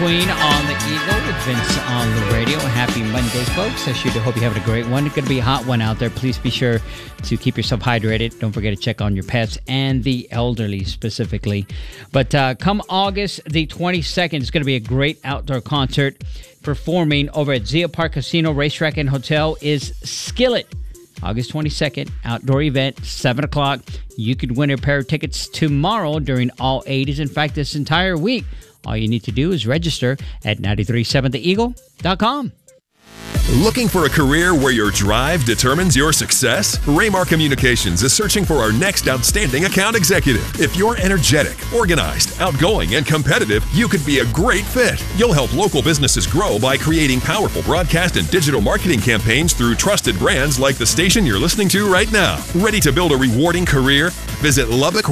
Queen on the Eagle with Vince on the radio. Happy Monday, folks. I sure do hope you're having a great one. It's going to be a hot one out there. Please be sure to keep yourself hydrated. Don't forget to check on your pets and the elderly specifically. But come August the 22nd, it's going to be a great outdoor concert. Performing over at Zia Park Casino, Racetrack, and Hotel is Skillet. August 22nd, outdoor event, 7 o'clock. You could win a pair of tickets tomorrow during all 80s. In fact, this entire week. All you need to do is register at 937theeagle.com. Looking for a career where your drive determines your success? Raymar Communications is searching for our next outstanding account executive. If you're energetic, organized, outgoing, and competitive, you could be a great fit. You'll help local businesses grow by creating powerful broadcast and digital marketing campaigns through trusted brands like the station you're listening to right now. Ready to build a rewarding career? Visit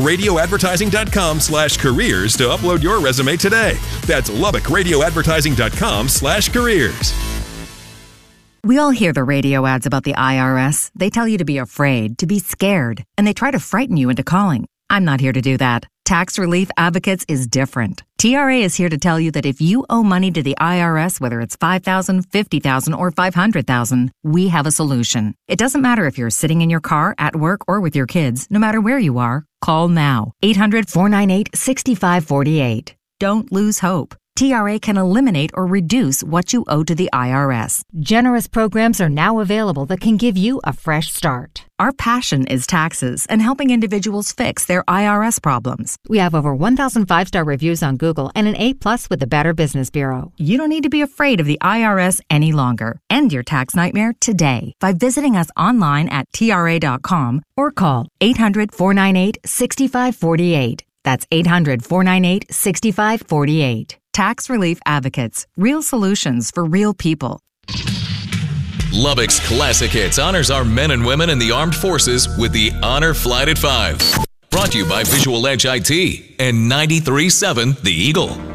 LubbockRadioAdvertising.com/careers to upload your resume today. That's LubbockRadioAdvertising.com/careers. We all hear the radio ads about the IRS. They tell you to be afraid, to be scared, and they try to frighten you into calling. I'm not here to do that. Tax Relief Advocates is different. TRA is here to tell you that if you owe money to the IRS, whether it's $5,000, $50,000, or $500,000, we have a solution. It doesn't matter if you're sitting in your car, at work, or with your kids. No matter where you are, call now. 800-498-6548. Don't lose hope. TRA can eliminate or reduce what you owe to the IRS. Generous programs are now available that can give you a fresh start. Our passion is taxes and helping individuals fix their IRS problems. We have over 1,000 five-star reviews on Google and an A+ with the Better Business Bureau. You don't need to be afraid of the IRS any longer. End your tax nightmare today by visiting us online at TRA.com or call 800-498-6548. That's 800-498-6548. Tax Relief Advocates. Real solutions for real people. Lubbock's Classic Hits honors our men and women in the armed forces with the Honor Flight at 5. Brought to you by Visual Edge IT and 93.7 The Eagle.